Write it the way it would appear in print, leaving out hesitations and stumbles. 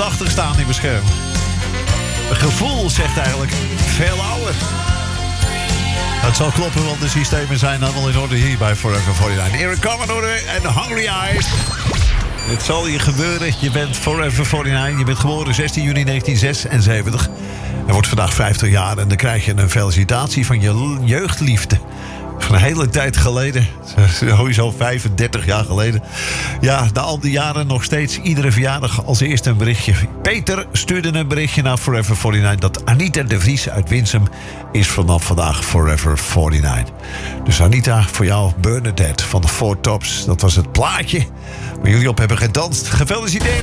84 staan in mijn scherm. Een gevoel zegt eigenlijk veel ouder. Het zal kloppen, want de systemen zijn allemaal in orde hier bij Forever 49. Eric Commodore en Hungry Eyes. Het zal je gebeuren. Je bent Forever 49. Je bent geboren 16 juni 1976. Er wordt vandaag 50 jaar en dan krijg je een felicitatie van je jeugdliefde. Van een hele tijd geleden. Sowieso 35 jaar geleden. Ja, na al die jaren nog steeds iedere verjaardag als eerste een berichtje. Peter stuurde een berichtje naar Forever 49... dat Anita de Vries uit Winsum is vanaf vandaag Forever 49. Dus Anita, voor jou Bernadette van de Four Tops. Dat was het plaatje waar jullie op hebben gedanst. Gefeliciteerd!